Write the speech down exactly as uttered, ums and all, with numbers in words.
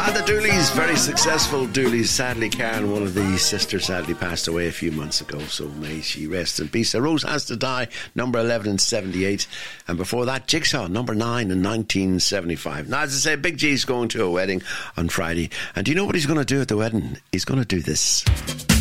And the Dooleys, very successful Dooleys. Sadly, Karen, one of the sisters, sadly passed away a few months ago, so may she rest in peace. A Rose Has to Die, number eleven in seventy-eight. And before that, Jigsaw, number nine in nineteen seventy-five. Now, as I say, Big G's going to a wedding on Friday. And do you know what he's going to do at the wedding? He's going to do this.